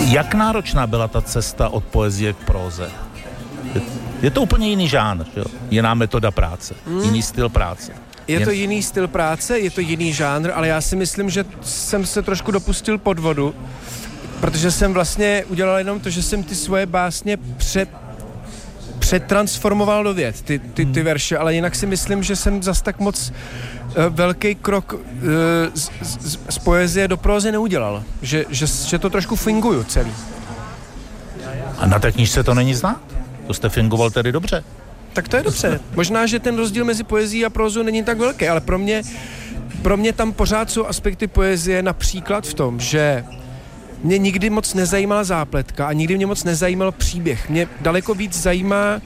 Jak náročná byla ta cesta od poezie k próze? Je to úplně jiný žánr, jo? Jiná metoda práce, jiný styl práce. Je to jiný styl práce, je to jiný žánr, ale já si myslím, že jsem se trošku dopustil podvodu, protože jsem vlastně udělal jenom to, že jsem ty svoje básně přetransformoval do vět, ty verše, ale jinak si myslím, že jsem zas tak moc velký krok z poezie do prózy neudělal. Že to trošku finguju celý. A na té knížce to není znát? To jste fingoval tedy dobře. Tak to je dobře. Možná, že ten rozdíl mezi poezií a prózou není tak velký, ale pro mě tam pořád jsou aspekty poezie, například v tom, že mě nikdy moc nezajímala zápletka a nikdy mě moc nezajímal příběh. Mě daleko víc zajímá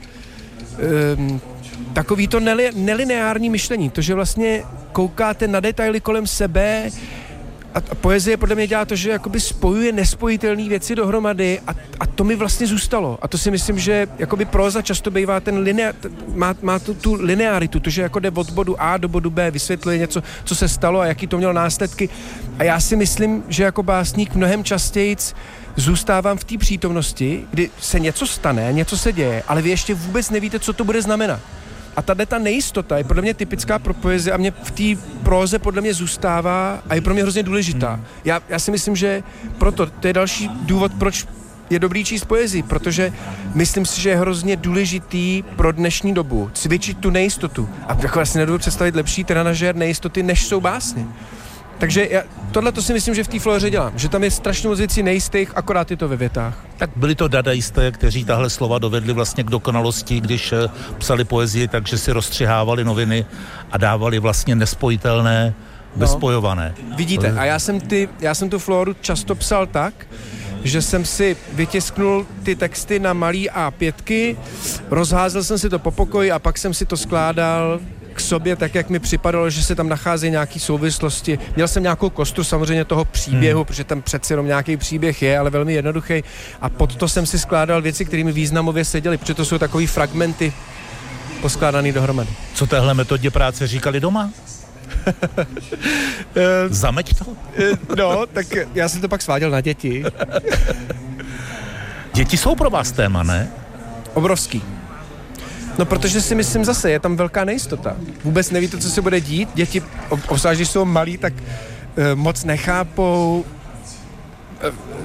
takový to nelineární myšlení, to, že vlastně koukáte na detaily kolem sebe a poezie podle mě dělá to, že jakoby spojuje nespojitelné věci dohromady a to mi vlastně zůstalo. A to si myslím, že jakoby próza často bývá má tu linearitu, to, že jako jde od bodu A do bodu B, vysvětluje něco, co se stalo a jaký to mělo následky. A já si myslím, že jako básník mnohem častěji zůstávám v té přítomnosti, kdy se něco stane, něco se děje, ale vy ještě vůbec nevíte, co to bude znamenat. A ta nejistota je podle mě typická pro poezii a mě v té próze podle mě zůstává a je pro mě hrozně důležitá. Já si myslím, že proto, to je další důvod, proč je dobrý číst poezii, protože myslím si, že je hrozně důležitý pro dnešní dobu cvičit tu nejistotu. A jako já si nedovedu představit lepší trenažér nejistoty, než jsou básně. Takže tohle to si myslím, že v té Floře dělám, že tam je strašně moc věcí nejistých, akorát je to ve větách. Tak byli to dadaisté, kteří tahle slova dovedli vlastně k dokonalosti, když psali poezii, takže si rozstřihávali noviny a dávali vlastně nespojitelné, bezpojované. Vidíte, a já jsem tu Floru často psal tak, že jsem si vytisknul ty texty na malý A5, rozházel jsem si to po pokoji a pak jsem si to skládal k sobě, tak jak mi připadalo, že se tam nacházejí nějaké souvislosti. Měl jsem nějakou kostru samozřejmě toho příběhu, protože tam přeci jenom nějaký příběh je, ale velmi jednoduchý. A pod to jsem si skládal věci, které mi významově seděly, protože to jsou takový fragmenty poskládaný dohromady. Co téhle metodě práce říkali doma? Zameď to? No, tak já jsem to pak sváděl na děti. Děti jsou pro vás téma, ne? Obrovský. No, protože si myslím zase, je tam velká nejistota. Vůbec nevíte, co se bude dít. Děti, obzvlášť, když jsou malí, tak moc nechápou.